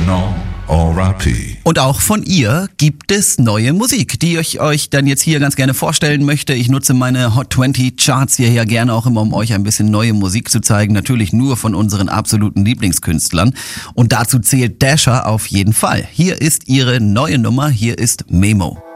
Original R.I.P. Und auch von ihr gibt es neue Musik, die ich euch dann jetzt hier ganz gerne vorstellen möchte. Ich nutze meine Hot 20 Charts hier ja gerne auch immer, um euch ein bisschen neue Musik zu zeigen. Natürlich nur von unseren absoluten Lieblingskünstlern. Und dazu zählt Dasher auf jeden Fall. Hier ist ihre neue Nummer, hier ist Memo.